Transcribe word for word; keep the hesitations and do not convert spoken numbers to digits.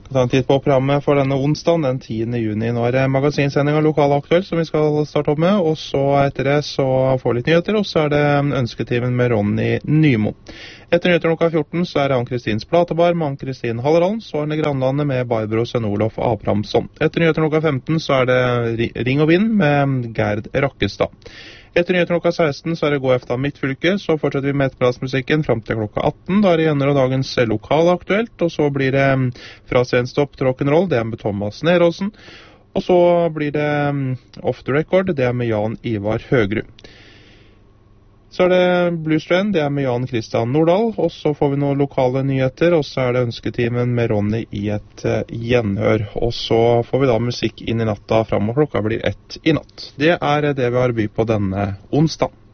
Ta en titt på programmet for denne onsdagen, den tiende juni. Nå er det magasinsending av Lokal Aktuelt som vi skal starte opp med, og så etter det så får vi litt nyheter, og så er det ønsketimen med Ronny Nymo. Etter nyheter klokka fjorten så er det Ann-Kristins Platebar med Ann-Kristin Hallerholm, så er det Grannlandet med Barbro Sønn Olof Abrahamsson. Etter nyheter klokka femten så er det Ring og Vind med Gerd Rakkestad. Etter nyheter klokka seksten så er det Gå efter Midtfylke, så fortsetter vi med ettermiddagsmusikken frem til klokka atten. Da er det gjennom dagens Lokal Aktuelt, og så blir det fra Scenstopp til Rock'n'Roll, det er med Thomas Neråsen. Og så blir det Off the Record, det er med Jan Ivar Høgrud. Så er det Blues Trend, det er med Jan Christian Nordahl, og så får vi noen lokale nyheter, og så er det ønsketimen med Ronny i et uh, gjenhør. Og så får vi da musikk inn i natta frem, og klokka blir ett i natt. Det er det vi har by på denne onsdag.